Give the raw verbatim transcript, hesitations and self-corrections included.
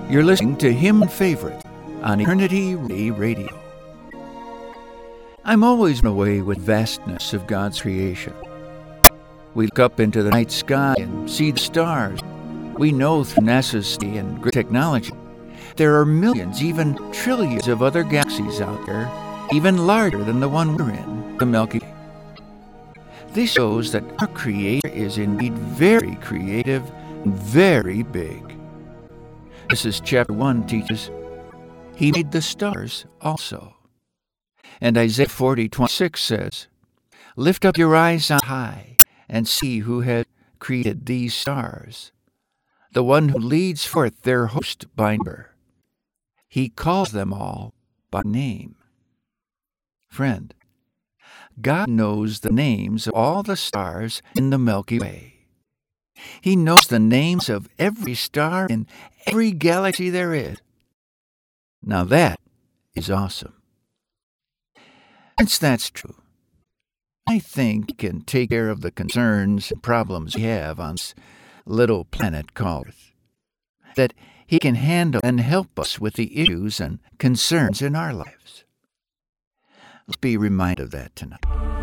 You're listening to Hymn Favorite on Eternity Radio. I'm always blown away with the vastness of God's creation. We look up into the night sky and see the stars. We know through NASA's study and great technology there are millions, even trillions of other galaxies out there, even larger than the one we're in, the Milky Way. This shows that our Creator is indeed very creative and very big. Genesis chapter one teaches, He made the stars also. And Isaiah forty twenty-six says, Lift up your eyes on high, and see who has created these stars, the one who leads forth their host by number. He calls them all by name. Friend, God knows the names of all the stars in the Milky Way. He knows the names of every star in every galaxy there is. Now that is awesome. Since that's true, I think He can take care of the concerns and problems we have on this little planet called Earth. That He can handle and help us with the issues and concerns in our lives. Let's be reminded of that tonight.